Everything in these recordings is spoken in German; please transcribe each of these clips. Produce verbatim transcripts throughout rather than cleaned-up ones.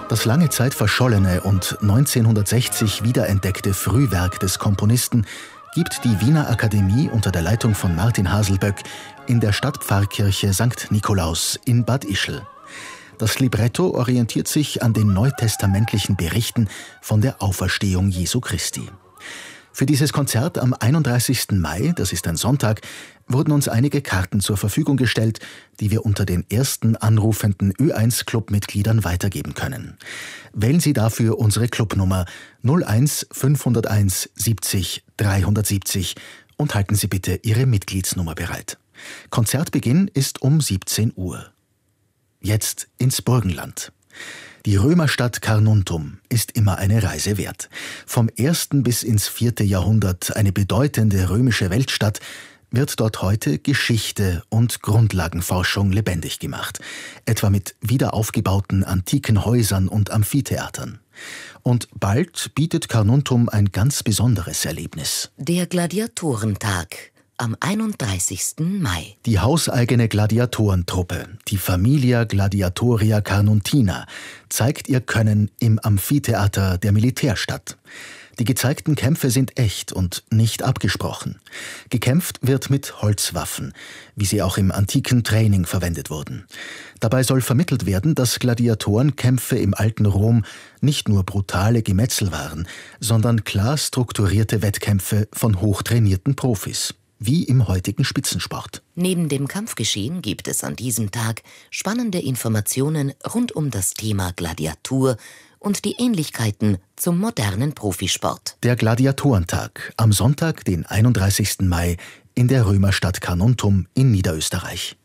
Das lange Zeit verschollene und neunzehnhundertsechzig wiederentdeckte Frühwerk des Komponisten gibt die Wiener Akademie unter der Leitung von Martin Haselböck in der Stadtpfarrkirche Sankt Nikolaus in Bad Ischl. Das Libretto orientiert sich an den neutestamentlichen Berichten von der Auferstehung Jesu Christi. Für dieses Konzert am einunddreißigsten Mai, das ist ein Sonntag, wurden uns einige Karten zur Verfügung gestellt, die wir unter den ersten anrufenden Ö eins Clubmitgliedern weitergeben können. Wählen Sie dafür unsere Clubnummer null eins fünfhunderteins siebzig dreihundertsiebzig und halten Sie bitte Ihre Mitgliedsnummer bereit. Konzertbeginn ist um siebzehn Uhr. Jetzt ins Burgenland. Die Römerstadt Carnuntum ist immer eine Reise wert. Vom ersten bis ins vierte Jahrhundert eine bedeutende römische Weltstadt, wird dort heute Geschichte und Grundlagenforschung lebendig gemacht, etwa mit wiederaufgebauten antiken Häusern und Amphitheatern. Und bald bietet Carnuntum ein ganz besonderes Erlebnis. Der Gladiatorentag am einunddreißigsten Mai. Die hauseigene Gladiatorentruppe, die Familia Gladiatoria Carnuntina, zeigt ihr Können im Amphitheater der Militärstadt. Die gezeigten Kämpfe sind echt und nicht abgesprochen. Gekämpft wird mit Holzwaffen, wie sie auch im antiken Training verwendet wurden. Dabei soll vermittelt werden, dass Gladiatorenkämpfe im alten Rom nicht nur brutale Gemetzel waren, sondern klar strukturierte Wettkämpfe von hochtrainierten Profis, wie im heutigen Spitzensport. Neben dem Kampfgeschehen gibt es an diesem Tag spannende Informationen rund um das Thema Gladiatur und die Ähnlichkeiten zum modernen Profisport. Der Gladiatorentag am Sonntag, den einunddreißigsten Mai, in der Römerstadt Carnuntum in Niederösterreich.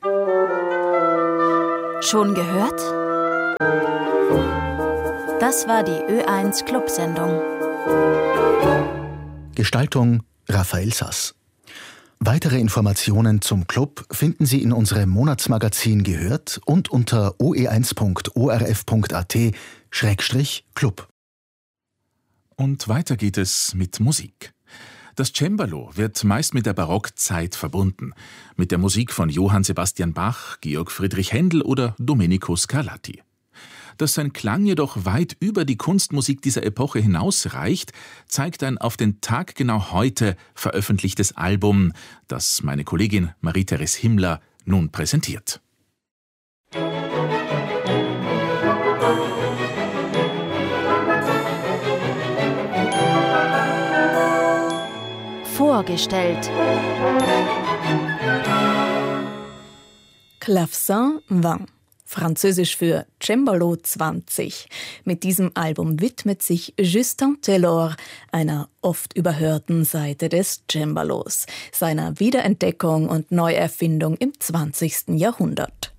Schon gehört? Das war die Ö eins Clubsendung. Gestaltung Raphael Sass. Weitere Informationen zum Club finden Sie in unserem Monatsmagazin Gehört und unter o e eins punkt o r f punkt a t Schrägstrich Club. Und weiter geht es mit Musik. Das Cembalo wird meist mit der Barockzeit verbunden, mit der Musik von Johann Sebastian Bach, Georg Friedrich Händel oder Domenico Scarlatti. Dass sein Klang jedoch weit über die Kunstmusik dieser Epoche hinausreicht, zeigt ein auf den Tag genau heute veröffentlichtes Album, das meine Kollegin Marie-Therese Himmler nun präsentiert. Vorgestellt. Clavecin vingt. Französisch für Cembalo zwanzig. Mit diesem Album widmet sich Justin Taylor einer oft überhörten Seite des Cembalos, seiner Wiederentdeckung und Neuerfindung im zwanzigsten Jahrhundert.